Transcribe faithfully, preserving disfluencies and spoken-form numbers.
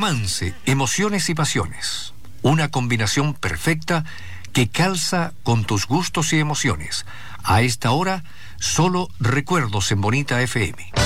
Romance, emociones y pasiones. Una combinación perfecta que calza con tus gustos y emociones. A esta hora, solo recuerdos en Bonita F M.